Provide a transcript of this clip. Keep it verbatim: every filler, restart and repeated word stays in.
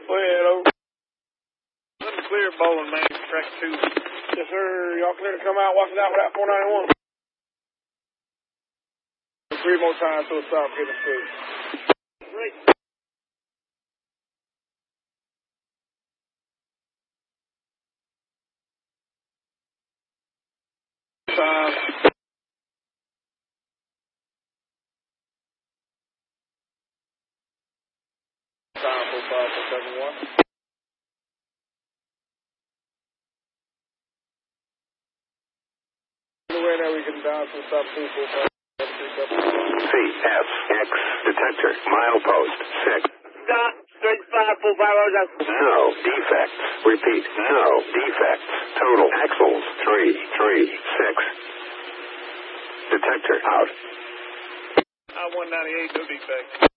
Well, let me clear bowling, man. Track two. Yes, sir. Y'all clear to come out, watch it out with that four ninety-one. Three more times to a stop, get us through. Great. Time. Time for five four seven one. Anyway, now we can down to stop two four five three seven. C F X detector milepost six. Stop. Straight five four five zero. No defects. Repeat. No defects. Total axles three three six. Detector out. I one ninety-eight, no defects.